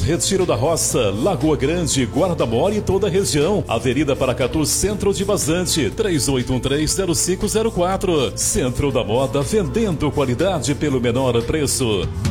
Retiro da Roça, Lagoa Grande, Guarda-Mora e toda a região. Avenida Paracatu, Centro de Vazante, 3813-0504. Centro da Moda, vendendo qualidade pelo menor preço.